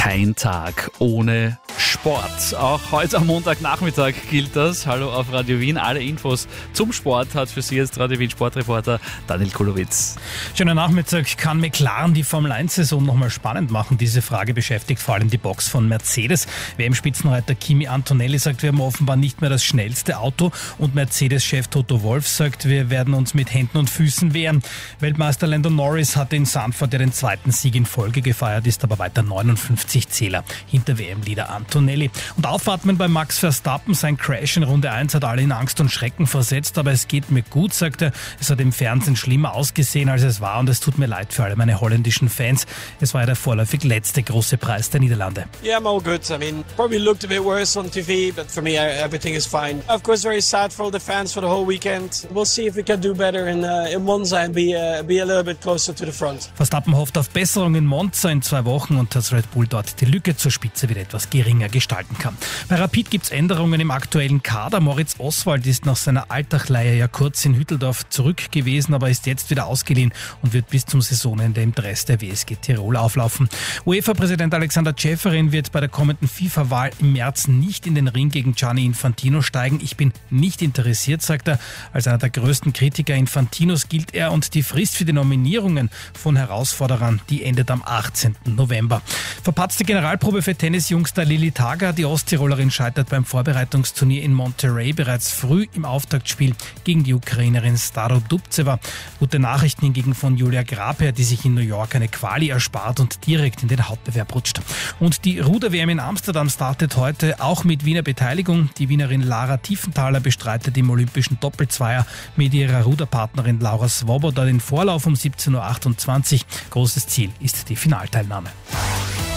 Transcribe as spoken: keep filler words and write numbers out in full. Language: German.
Kein Tag ohne Sport. Auch heute am Montagnachmittag gilt das. Hallo auf Radio Wien. Alle Infos zum Sport hat für Sie jetzt Radio Wien Sportreporter Daniel Kulowitz. Schönen Nachmittag. Kann McLaren die Formel eins Saison nochmal spannend machen? Diese Frage beschäftigt vor allem die Box von Mercedes. W M-Spitzenreiter Kimi Antonelli sagt, wir haben offenbar nicht mehr das schnellste Auto. Und Mercedes-Chef Toto Wolff sagt, wir werden uns mit Händen und Füßen wehren. Weltmeister Lando Norris hatte in Zandvoort ja den zweiten Sieg in Folge gefeiert, ist aber weiter neunundfünfzig Zähler hinter W M-Leader Antonelli. Und aufatmen bei Max Verstappen. Sein Crash in Runde eins hat alle in Angst und Schrecken versetzt, aber es geht mir gut, sagt er. Es hat im Fernsehen schlimmer ausgesehen, als es war, und es tut mir leid für alle meine holländischen Fans. Es war ja der vorläufig letzte große Preis der Niederlande. Yeah, I'm all good. I mean, probably looked a bit worse on T V, but for me, everything is fine. Of course, very sad for all the fans for the whole weekend. We'll see if we can do better in, uh, in Monza and be, uh, be a little bit closer to the front. Verstappen hofft auf Besserung in Monza in zwei Wochen und dass Red Bull dort die Lücke zur Spitze wieder etwas geringer gestalten kann. Bei Rapid gibt es Änderungen im aktuellen Kader. Moritz Oswald ist nach seiner Alltagleihe ja kurz in Hütteldorf zurück gewesen, aber ist jetzt wieder ausgeliehen und wird bis zum Saisonende im Dress der W S G Tirol auflaufen. UEFA-Präsident Alexander Ceferin wird bei der kommenden FIFA-Wahl im März nicht in den Ring gegen Gianni Infantino steigen. Ich bin nicht interessiert, sagt er. Als einer der größten Kritiker Infantinos gilt er, und die Frist für die Nominierungen von Herausforderern, die endet am achtzehnten November. Verpatzte Generalprobe für Tennisjungster Lili Tager. Die Osttirolerin scheitert beim Vorbereitungsturnier in Monterrey bereits früh im Auftaktspiel gegen die Ukrainerin Starodubtseva. Gute Nachrichten hingegen von Julia Graper, die sich in New York eine Quali erspart und direkt in den Hauptbewerb rutscht. Und die Ruder-W M in Amsterdam startet heute auch mit Wiener Beteiligung. Die Wienerin Lara Tiefenthaler bestreitet im olympischen Doppelzweier mit ihrer Ruderpartnerin Laura Swoboda den Vorlauf um siebzehn Uhr achtundzwanzig. Großes Ziel ist die Finalteilnahme.